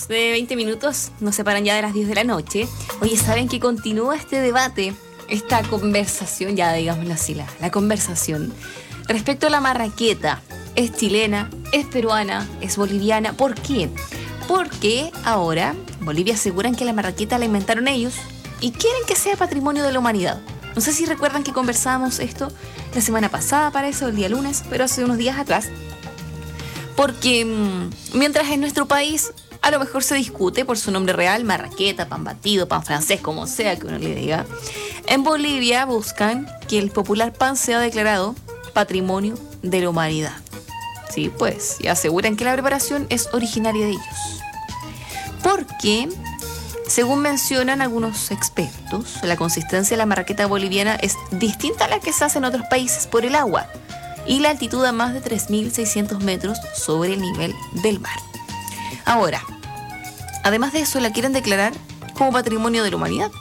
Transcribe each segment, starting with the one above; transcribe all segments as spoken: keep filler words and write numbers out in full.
de veinte minutos, nos separan ya de las diez de la noche. Oye, ¿saben que continúa este debate, esta conversación, ya digámoslo así, la, la conversación, respecto a la marraqueta? ¿Es chilena? ¿Es peruana? ¿Es boliviana? ¿Por qué? Porque ahora Bolivia aseguran que la marraqueta la inventaron ellos y quieren que sea patrimonio de la humanidad. No sé si recuerdan que conversábamos esto la semana pasada, para eso, el día lunes, pero hace unos días atrás. Porque mmm, mientras en nuestro país a lo mejor se discute por su nombre real, marraqueta, pan batido, pan francés, como sea que uno le diga, en Bolivia buscan que el popular pan sea declarado patrimonio de la humanidad. Sí, pues, y aseguran que la preparación es originaria de ellos. Porque, según mencionan algunos expertos, la consistencia de la marraqueta boliviana es distinta a la que se hace en otros países por el agua y la altitud a más de tres mil seiscientos metros sobre el nivel del mar. Ahora, además de eso, la quieren declarar como patrimonio de la humanidad.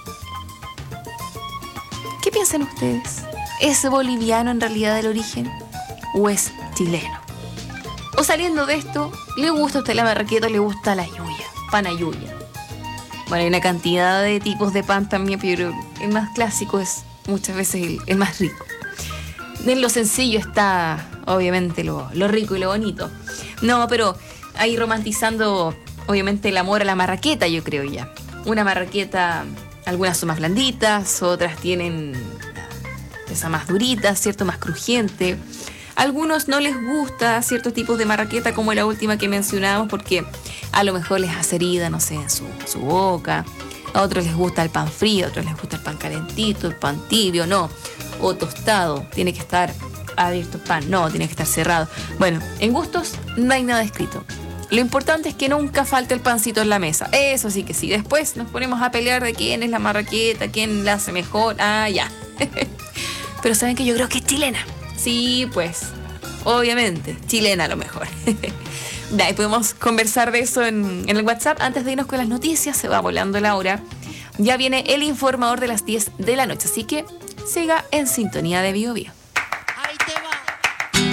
¿Qué piensan ustedes? ¿Es boliviano en realidad el origen o es chileno? O saliendo de esto, ¿le gusta a usted la marraqueta o le gusta la yuya? Pan a yuya. Bueno, hay una cantidad de tipos de pan también, pero el más clásico es muchas veces el, el más rico. En lo sencillo está, obviamente, lo, lo rico y lo bonito. No, pero ahí romantizando, obviamente, el amor a la marraqueta, yo creo ya. Una marraqueta, algunas son más blanditas, otras tienen esa más durita, cierto, más crujiente. Algunos no les gusta ciertos tipos de marraqueta, como la última que mencionábamos, porque a lo mejor les hace herida, no sé, en su, su boca. A otros les gusta el pan frío, a otros les gusta el pan calentito, el pan tibio, no. O tostado, tiene que estar abierto el pan, no, tiene que estar cerrado. Bueno, en gustos no hay nada escrito. Lo importante es que nunca falte el pancito en la mesa. Eso sí que sí. Después nos ponemos a pelear de quién es la marraqueta, quién la hace mejor. Ah, ya. Pero saben que yo creo que es chilena. Sí, pues, obviamente, chilena a lo mejor. De ahí podemos conversar de eso en, en el WhatsApp. Antes de irnos con las noticias, se va volando la hora. Ya viene el informador de las diez de la noche, así que siga en sintonía de Bio Bio.